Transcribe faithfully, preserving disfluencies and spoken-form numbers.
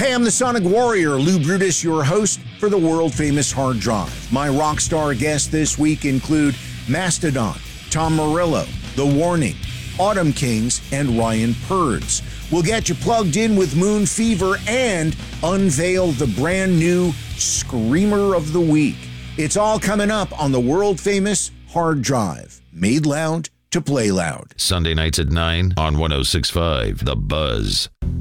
I'm the Sonic Warrior, Lou Brutus, your host for the world-famous Hard Drive. My rock star guests this week include Mastodon, Tom Morello, The Warning, Autumn Kings, and Ryan Purds. We'll get you plugged in with Moon Fever and unveil the brand new Screamer of the Week. It's all coming up on the world-famous Hard Drive. Made loud to play loud. Sunday nights at nine on one oh six point five The Buzz.